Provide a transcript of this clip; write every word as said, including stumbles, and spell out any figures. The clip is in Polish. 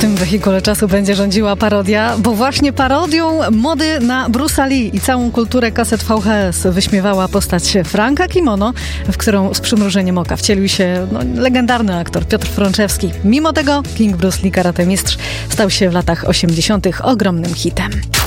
tym wehikule czasu będzie rządziła parodia, bo właśnie parodią mody na Bruce'a Lee i całą kulturę kaset V H S wyśmiewała postać Franka Kimono, w którą z przymrużeniem oka wcielił się no, legendarny aktor Piotr Frączewski. Mimo tego King Bruce Lee, karate mistrz, stał się w latach osiemdziesiątych ogromnym hitem.